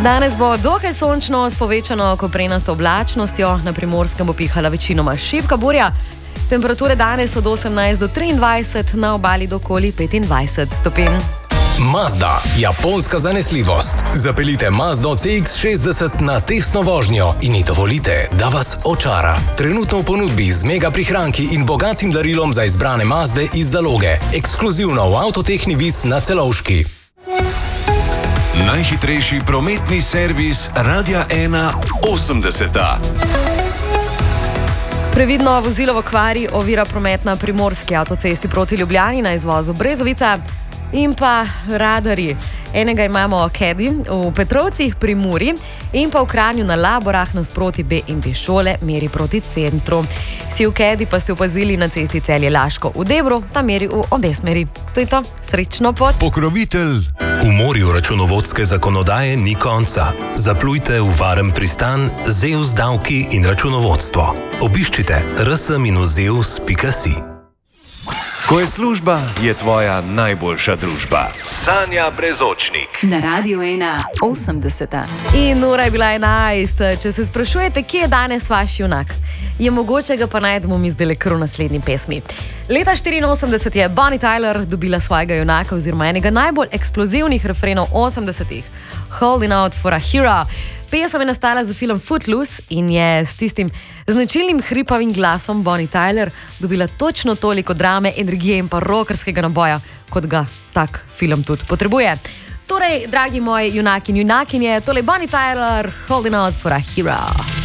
Danes bo dokaj sončno s povečano koprenasto oblačnostjo, na Primorskem bo pihala večinoma šibka burja. Temperature danes od 18 do 23, na obali do okoli 25 stopinj. Mazda, japonska zanesljivost. Zapeljite Mazdo CX-60 na testno vožnjo in ji dovolite, da vas očara. Trenutno v ponudbi z mega prihranki in bogatim darilom za izbrane Mazde iz zaloge. Ekskluzivno v Avtotehni Vis na Celovški. Najhitrejši prometni servis Radia 1 80. Previdno vozilo v kvari ovira promet na primorski avtocesti proti Ljubljani na izvozu Brezovica. In pa radarji. Enega imamo Kedi v Petrovcih pri Muri in pa v Kranju na Laborah nasproti B&B šole meri proti centru. Si v Kedi pa ste opazili na cesti Celje-Laško v Debru, ta meri v obe smeri. To je to, srečno pot. Pokrovitelj. V morju računovodske zakonodaje ni konca. Zaplujte v varen pristan ZEUS davki in računovodstvo. Obiščite rs-zeus.si. Ko je služba, je tvoja najboljša družba. Sanja Brezočnik. Na Radiu 1 80. In ura je bila 11. Če se sprašujete, kje je danes vaš junak, je mogoče ga pa najdemo mi zdaj kar v naslednji pesmi. Leta 1984 je Bonnie Tyler dobila svojega junaka oziroma enega najbolj eksplozivnih refrenov 80-ih. Holding Out for a Hero. Pesem je nastala za film Footloose in je s tistim značilnim hripavim glasom Bonnie Tyler dobila točno toliko drame, energije in pa rockerskega naboja, kot ga tak film tudi potrebuje. Torej, dragi moji junaki in junakinje, tole Bonnie Tyler, Holding Out for a Hero.